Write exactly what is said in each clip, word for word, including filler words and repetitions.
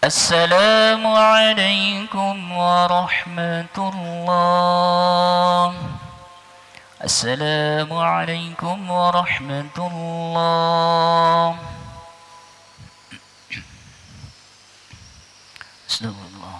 السلام عليكم ورحمة الله. السلام عليكم ورحمة الله. استغفر الله.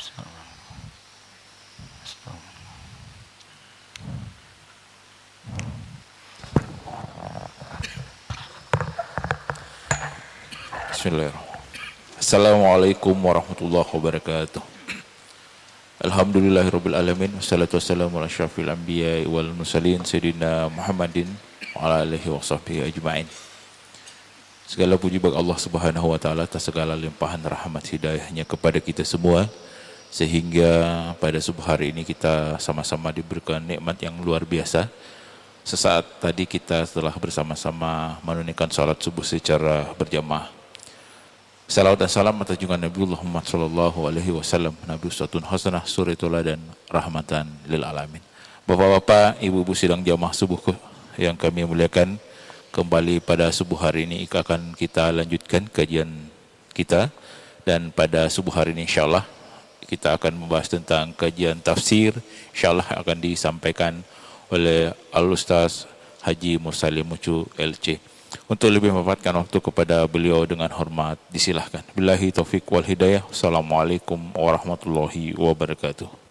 Bismillahirrahmanirrahim. Assalamualaikum warahmatullahi wabarakatuh. Alhamdulillahirabbil alamin wassalatu wassalamu ala asyrafil anbiya'i wal mursalin sayyidina Muhammadin wa ala alihi washabbihi ajmain. Segala puji bagi Allah Subhanahu wa taala atas segala limpahan rahmat hidayahnya kepada kita semua, sehingga pada subuh hari ini kita sama-sama diberikan nikmat yang luar biasa. Sesaat tadi kita telah bersama-sama menunaikan salat subuh secara berjamaah. Salawat dan salam atas junjungan Nabiullah Muhammad sallallahu alaihi wasallam, Nabi uswatun hasanah, suri teladan, rahmatan lil alamin. Bapak-bapak, ibu-ibu sidang jamaah subuh yang kami muliakan, kembali pada subuh hari ini akan kita lanjutkan kajian kita, dan pada subuh hari ini insyaallah kita akan membahas tentang kajian tafsir, insyaallah akan disampaikan oleh Al-Ustaz Haji Mursalim Mucu L C. Untuk lebih memanfaatkan waktu kepada beliau dengan hormat, disilahkan. Billahi taufiq wal hidayah. Assalamualaikum warahmatullahi wabarakatuh.